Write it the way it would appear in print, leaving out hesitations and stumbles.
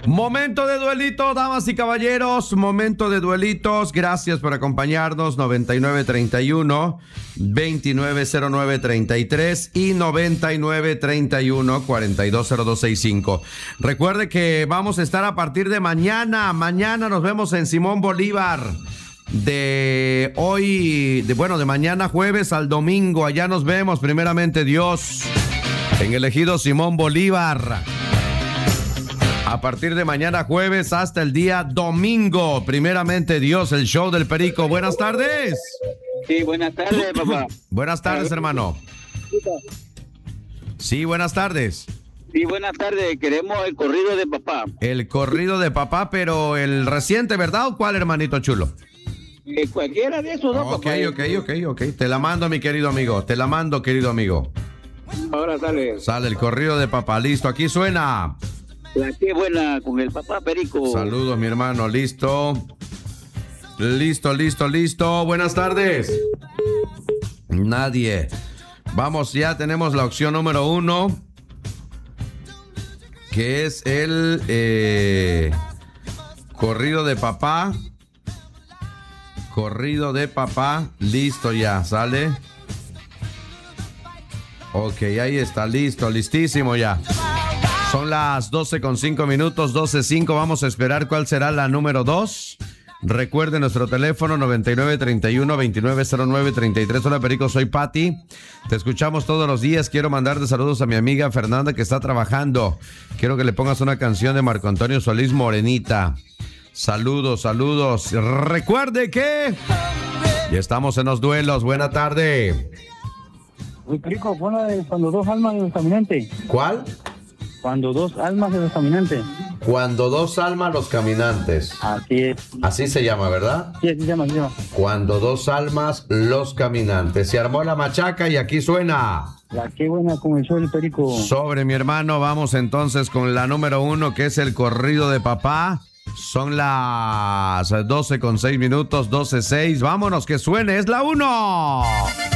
Momento de duelito, damas y caballeros, momento de duelitos. Gracias por acompañarnos. 9931-290933 y 9931-420265. Recuerde que vamos a estar a partir de mañana. Mañana nos vemos en Simón Bolívar. De mañana jueves al domingo. Allá nos vemos, primeramente Dios, en el ejido Simón Bolívar. A partir de mañana jueves hasta el día domingo, primeramente Dios, el show del Perico. Buenas tardes. Sí, buenas tardes, papá. Buenas tardes, hermano. Sí, buenas tardes. Sí, buenas tardes. Queremos el corrido de papá. El corrido de papá, pero el reciente, ¿verdad? ¿O cuál, hermanito chulo? Cualquiera de esos dos, Ok. papá. Te la mando, mi querido amigo. Te la mando, querido amigo. Ahora sale. Sale el corrido de papá. Listo, aquí suena. La que buena con el papá Perico. Saludos, mi hermano. Listo. Listo. Buenas tardes. Nadie. Vamos, ya tenemos la opción número 1, que es el corrido de papá. Corrido de papá. Listo ya, sale. Ok, ahí está, listísimo ya. Son las 12:05, 12:05. Vamos a esperar cuál será la número 2. Recuerde nuestro teléfono 9931-290933. Hola, Perico, soy Pati. Te escuchamos todos los días. Quiero mandarte saludos a mi amiga Fernanda, que está trabajando. Quiero que le pongas una canción de Marco Antonio Solís, Morenita. Saludos. Recuerde que ya estamos en los duelos. Buena tarde. Uy, Perico, fue una de Cuando dos almas de los caminantes. ¿Cuál? Cuando dos almas de los caminantes. Cuando dos almas los caminantes. Así es. Así se llama, ¿verdad? Sí, así se llama. Cuando dos almas los caminantes. Se armó la machaca y aquí suena. La que buena con el show del Perico. Sobre, mi hermano, vamos entonces con la número 1, que es el corrido de papá. Son las 12:06, 12:06. Vámonos, que suene, es la 1.